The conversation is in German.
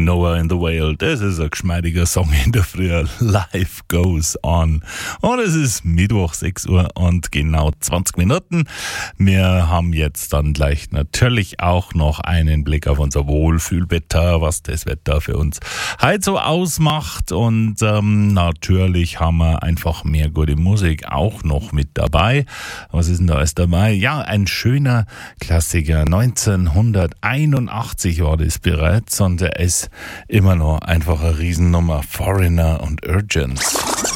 Nowhere in the Whale. Das ist ein geschmeidiger Song in der Früh. Life goes on. Und es ist Mittwoch, 6 Uhr und genau 20 Minuten. Wir haben jetzt dann gleich natürlich auch noch einen Blick auf unser Wohlfühlwetter, was das Wetter für uns heute so ausmacht. Und natürlich haben wir einfach mehr gute Musik auch noch mit dabei. Was ist denn da alles dabei? Ja, ein schöner Klassiker. 1981 war das bereits und er ist immer noch einfach eine Riesennummer. Foreigner und Urgent.